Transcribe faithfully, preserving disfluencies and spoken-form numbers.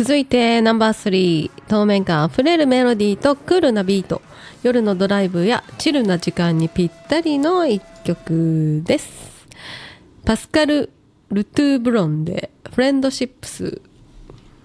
続いてナンバースリー、透明感あふれるメロディーとクールなビート、夜のドライブやチルな時間にぴったりの一曲です。パスカル・ルトゥーブロンでフレンドシップス。